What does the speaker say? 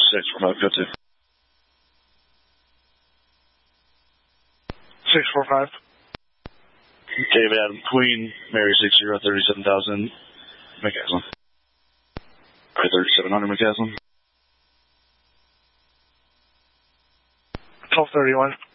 645, go to. 645. David Adam Queen, Mary 60, 37,000, McCaslin. 3700 McCaslin. 1231.